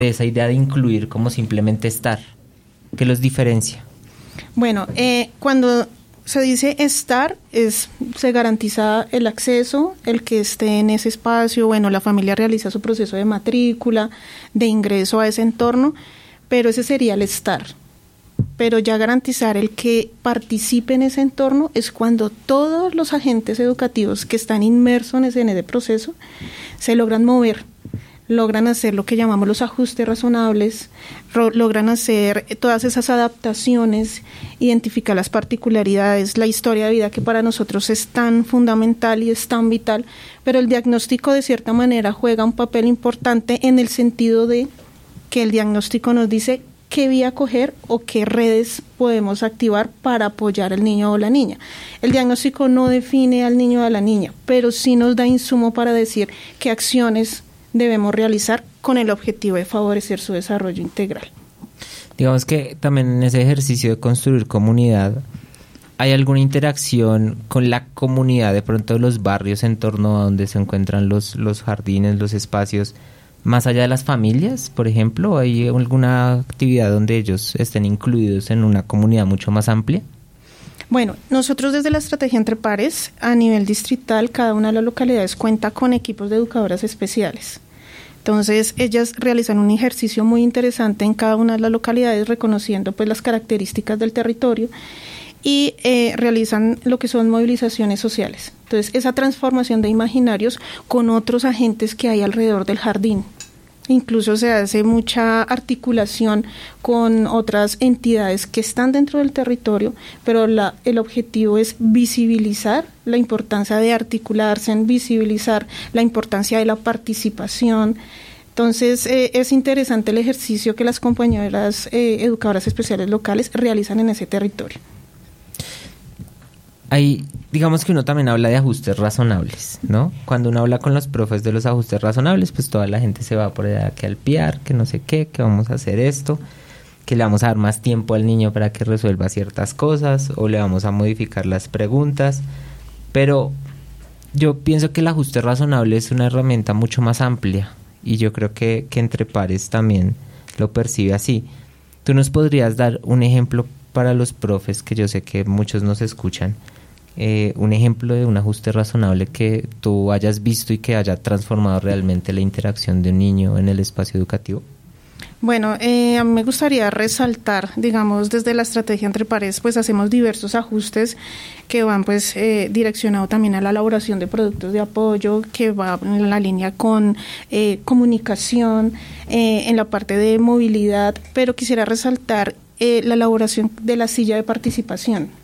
esa idea de incluir como simplemente estar? ¿Qué los diferencia? Bueno, cuando se dice estar, se garantiza el acceso, el que esté en ese espacio, bueno, la familia realiza su proceso de matrícula, de ingreso a ese entorno, pero ese sería el estar. Pero ya garantizar el que participe en ese entorno es cuando todos los agentes educativos que están inmersos en ese proceso se logran mover, logran hacer lo que llamamos los ajustes razonables, logran hacer todas esas adaptaciones, identificar las particularidades, la historia de vida que para nosotros es tan fundamental y es tan vital, pero el diagnóstico de cierta manera juega un papel importante en el sentido de que el diagnóstico nos dice qué vía coger o qué redes podemos activar para apoyar al niño o la niña. El diagnóstico no define al niño o a la niña, pero sí nos da insumo para decir qué acciones debemos realizar con el objetivo de favorecer su desarrollo integral. Digamos que también en ese ejercicio de construir comunidad, ¿hay alguna interacción con la comunidad, de pronto los barrios en torno a donde se encuentran los jardines, los espacios, más allá de las familias, por ejemplo? ¿Hay alguna actividad donde ellos estén incluidos en una comunidad mucho más amplia? Bueno, nosotros desde la estrategia Entre Pares, a nivel distrital, cada una de las localidades cuenta con equipos de educadoras especiales. Entonces, ellas realizan un ejercicio muy interesante en cada una de las localidades, reconociendo pues las características del territorio y realizan lo que son movilizaciones sociales. Entonces, esa transformación de imaginarios con otros agentes que hay alrededor del jardín. Incluso se hace mucha articulación con otras entidades que están dentro del territorio, pero el objetivo es visibilizar la importancia de articularse, visibilizar la importancia de la participación. Entonces, es interesante el ejercicio que las compañeras educadoras especiales locales realizan en ese territorio. Ahí, digamos que uno también habla de ajustes razonables, ¿no? Cuando uno habla con los profes de los ajustes razonables, pues toda la gente se va por allá que al piar, que no sé qué, que vamos a hacer esto, que le vamos a dar más tiempo al niño para que resuelva ciertas cosas, o le vamos a modificar las preguntas, pero yo pienso que el ajuste razonable es una herramienta mucho más amplia, y yo creo que Entre Pares también lo percibe así. ¿Tú nos podrías dar un ejemplo para los profes, que yo sé que muchos nos escuchan, un ejemplo de un ajuste razonable que tú hayas visto y que haya transformado realmente la interacción de un niño en el espacio educativo? Bueno, a mí me gustaría resaltar, digamos, desde la estrategia Entre Pares, pues hacemos diversos ajustes que van pues direccionados también a la elaboración de productos de apoyo, que va en la línea con comunicación, en la parte de movilidad, pero quisiera resaltar la elaboración de la silla de participación.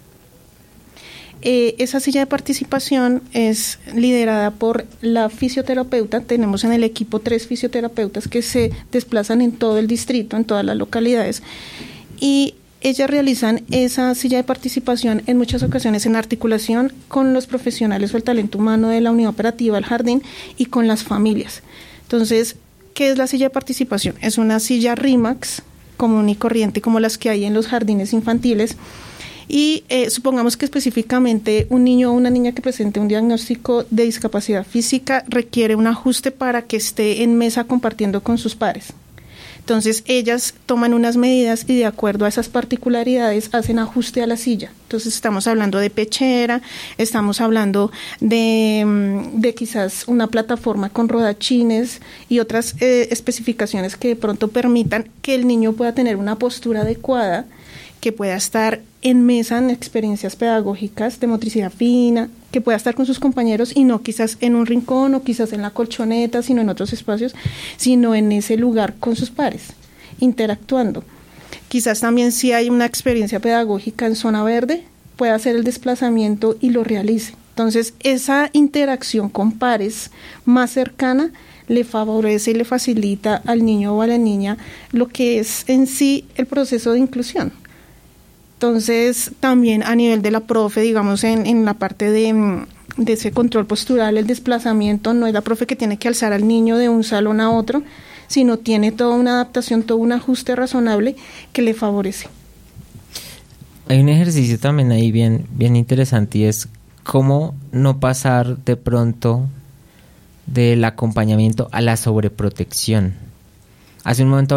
Esa silla de participación es liderada por la fisioterapeuta. Tenemos en el equipo 3 fisioterapeutas que se desplazan en todo el distrito, en todas las localidades, y ellas realizan esa silla de participación en muchas ocasiones en articulación con los profesionales o el talento humano de la unidad operativa del jardín y con las familias. Entonces, ¿qué es la silla de participación? Es una silla RIMAX común y corriente como las que hay en los jardines infantiles. Y supongamos que específicamente un niño o una niña que presente un diagnóstico de discapacidad física requiere un ajuste para que esté en mesa compartiendo con sus pares. Entonces ellas toman unas medidas y de acuerdo a esas particularidades hacen ajuste a la silla. Entonces estamos hablando de pechera, estamos hablando de quizás una plataforma con rodachines y otras especificaciones que de pronto permitan que el niño pueda tener una postura adecuada, que pueda estar en mesa en experiencias pedagógicas de motricidad fina, que pueda estar con sus compañeros y no quizás en un rincón o quizás en la colchoneta, sino en otros espacios, sino en ese lugar con sus pares, interactuando. Quizás también si hay una experiencia pedagógica en zona verde, pueda hacer el desplazamiento y lo realice. Entonces, esa interacción con pares más cercana le favorece y le facilita al niño o a la niña lo que es en sí el proceso de inclusión. Entonces, también a nivel de la profe, digamos, en la parte de ese control postural, el desplazamiento, no es la profe que tiene que alzar al niño de un salón a otro, sino tiene toda una adaptación, todo un ajuste razonable que le favorece. Hay un ejercicio también ahí bien interesante y es cómo no pasar de pronto del acompañamiento a la sobreprotección. Hace un momento